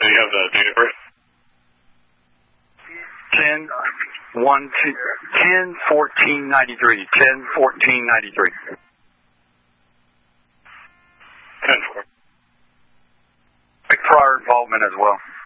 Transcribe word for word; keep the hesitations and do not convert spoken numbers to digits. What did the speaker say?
Do you have the date of birth? ten, one, two, ten, fourteen, ninety-three. ten, fourteen, ninety-three. ten four. Prior involvement as well.